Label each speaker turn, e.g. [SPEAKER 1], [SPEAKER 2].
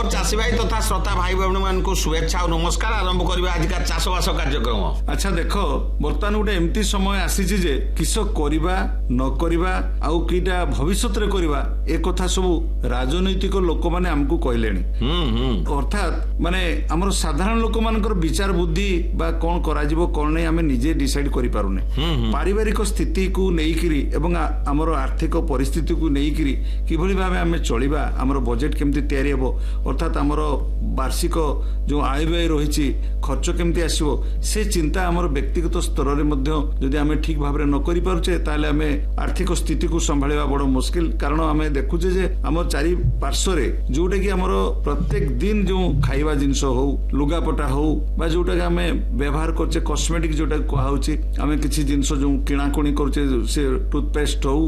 [SPEAKER 1] सब चाषी भाई तथा श्रोता भाई बहन मान शुभेच्छा और नमस्कार। आरंभ करबा आज का चाषबास कार्यक्रम।
[SPEAKER 2] अच्छा देख बर्तमान गोटे एमती समय आसी जे किस करवा न करवा आउ कीटा भविष्य रे करवा ए कथा सब राजनैतिक लोक माने हमकु कहलेनी। अर्थात माने हमर साधारण लोक मानकर विचार बुद्धि बा कोन कराजिबो कोन नै हमें निजे डिसाइड करि पारुने। पारिवारिक स्थिति को नेइकिरी एवं हमर आर्थिक परिस्थिति को नेइकिरी किभली भाबे हमें चलिबा हमर बजेट केमती तयारी हेबो अर्थात हमर वार्षिक जो आय व्यय रही खर्च केमती आसीबो से चिंता हमर व्यक्तिगत स्तर रे मध्य यदि हमें ठीक भाबरे न करि पारुचे ताले हमें आर्थिक स्थिति को संभाळिबा बड़ मुश्किल। कारण हमें देखुचे जे हमर चारि पार्श्व रे जोटा कि हमर प्रत्येक दिन जो खाइबा जिंस हो लुगापटा हो बा जोटा कि हमें व्यवहार करचे कॉस्मेटिक जोटा कहा होची हमें किछि जिंस जो किणाकुणी करचे से टूथपेस्ट हो